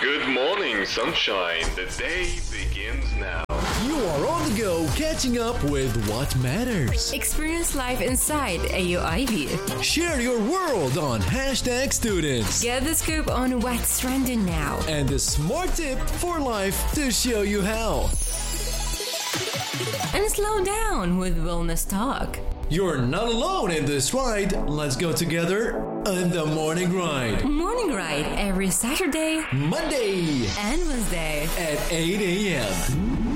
Good morning, sunshine. The day begins now. You are on the go, catching up with what matters. Experience life inside AUIB. Share your world on Hashtag Students. Get the scoop on what's trending now. And the smart tip for life to show you how. And slow down with Wellness Talk. You're not alone in this ride. Let's go together on the Morning Ride. Morning Ride every Saturday, Monday and Wednesday at 8 a.m.